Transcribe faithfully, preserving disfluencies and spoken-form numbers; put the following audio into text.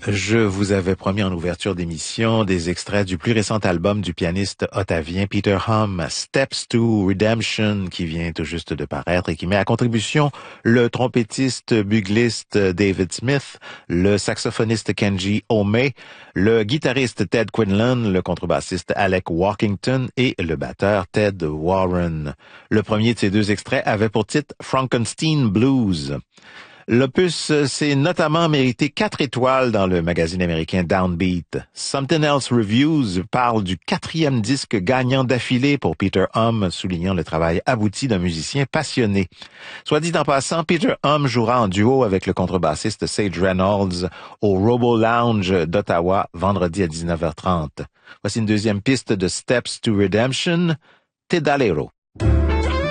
Je vous avais promis en ouverture d'émission des extraits du plus récent album du pianiste ottavien Peter Hum, Steps to Redemption, qui vient tout juste de paraître et qui met à contribution le trompettiste bugliste David Smith, le saxophoniste Kenji Omei, le guitariste Ted Quinlan, le contrebassiste Alec Walkington et le batteur Ted Warren. Le premier de ces deux extraits avait pour titre Frankenstein Blues. L'opus s'est notamment mérité quatre étoiles dans le magazine américain Downbeat. Something Else Reviews parle du quatrième disque gagnant d'affilée pour Peter Hum, soulignant le travail abouti d'un musicien passionné. Soit dit en passant, Peter Hum jouera en duo avec le contrebassiste Sage Reynolds au Robo Lounge d'Ottawa vendredi à dix-neuf heures trente. Voici une deuxième piste de Steps to Redemption, Te Dalero.